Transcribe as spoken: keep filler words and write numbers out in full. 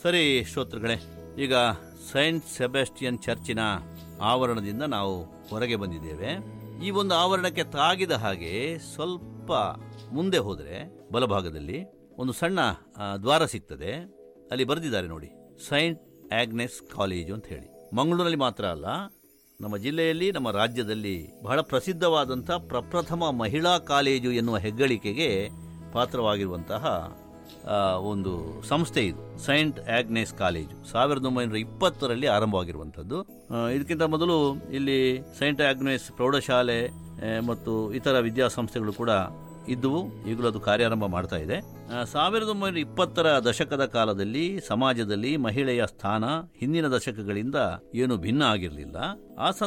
ಸರಿ ಶ್ರೋತೃಗಳೇ, ಈಗ ಸೈಂಟ್ ಸೆಬಾಸ್ಟಿಯನ್ ಚರ್ಚಿನ ಆವರಣದಿಂದ ನಾವು ಹೊರಗೆ ಬಂದಿದ್ದೇವೆ. ಈ ಒಂದು ಆವರಣಕ್ಕೆ ತಾಗಿದ ಹಾಗೆ ಸ್ವಲ್ಪ ಮುಂದೆ ಹೋದರೆ ಬಲಭಾಗದಲ್ಲಿ ಒಂದು ಸಣ್ಣ ದ್ವಾರ ಸಿಗ್ತದೆ. ಅಲ್ಲಿ ಬರೆದಿದ್ದಾರೆ ನೋಡಿ, ಸೈಂಟ್ ಆಗ್ನೆಸ್ ಕಾಲೇಜು ಅಂತ ಹೇಳಿ. ಮಂಗಳೂರಲ್ಲಿ ಮಾತ್ರ ಅಲ್ಲ, ನಮ್ಮ ಜಿಲ್ಲೆಯಲ್ಲಿ, ನಮ್ಮ ರಾಜ್ಯದಲ್ಲಿ ಬಹಳ ಪ್ರಸಿದ್ಧವಾದಂಥ ಪ್ರಪ್ರಥಮ ಮಹಿಳಾ ಕಾಲೇಜು ಎನ್ನುವ ಹೆಗ್ಗಳಿಕೆಗೆ ಪಾತ್ರವಾಗಿರುವಂತಹ ಒಂದು ಸಂಸ್ಥೆ ಇದು. ಸೈಂಟ್ ಆಗ್ನೆಸ್ ಕಾಲೇಜು ಸಾವಿರದ ಒಂಬೈನೂರ ಇಪ್ಪತ್ತರಲ್ಲಿ ಆರಂಭವಾಗಿರುವಂಥದ್ದು. ಇದಕ್ಕಿಂತ ಮೊದಲು ಇಲ್ಲಿ ಸೈಂಟ್ ಆಗ್ನೆಸ್ ಪ್ರೌಢಶಾಲೆ ಮತ್ತು ಇತರ ವಿದ್ಯಾಸಂಸ್ಥೆಗಳು ಕೂಡ ಇದ್ದುವು. ಈಗಲೂ ಅದು ಕಾರ್ಯಾರಂಭ ಮಾಡ್ತಾ ಇದೆ. ಸಾವಿರದ ಒಂಬೈನೂರ ಇಪ್ಪತ್ತರ ದಶಕದ ಕಾಲದಲ್ಲಿ ಸಮಾಜದಲ್ಲಿ ಮಹಿಳೆಯ ಸ್ಥಾನ ಹಿಂದಿನ ದಶಕಗಳಿಂದ ಏನು ಭಿನ್ನ ಆಗಿರಲಿಲ್ಲ. ಆ